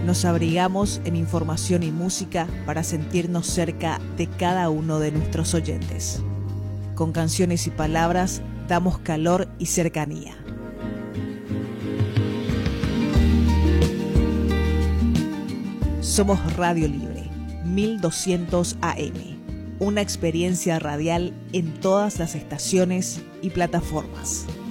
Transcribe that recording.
Nos abrigamos en información y música para sentirnos cerca de cada uno de nuestros oyentes. Con canciones y palabras damos calor y cercanía. Somos Radio Libre, 1200 AM. Una experiencia radial en todas las estaciones y plataformas.